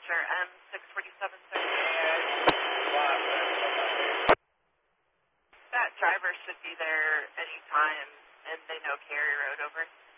Roger, M647, sir. That driver should be there anytime, and they know Cary Road, over.